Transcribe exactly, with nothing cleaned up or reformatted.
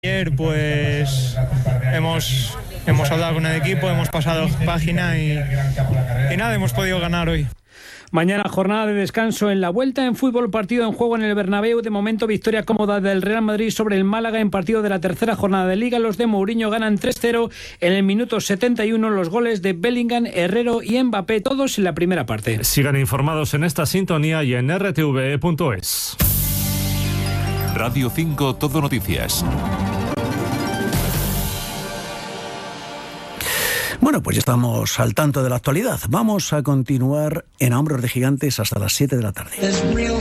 Ayer pues hemos, hemos hablado con el equipo, hemos pasado página y, y nada, hemos podido ganar hoy. Mañana jornada de descanso en la vuelta en fútbol, partido en juego en el Bernabéu. De momento victoria cómoda del Real Madrid sobre el Málaga en partido de la tercera jornada de Liga. Los de Mourinho ganan tres cero en el minuto setenta y uno, los goles de Bellingham, Herrero y Mbappé, todos en la primera parte. Sigan informados en esta sintonía y en r t v punto es. Radio cinco Todo Noticias. Bueno, pues ya estamos al tanto de la actualidad. Vamos a continuar en A Hombros de Gigantes hasta las siete de la tarde.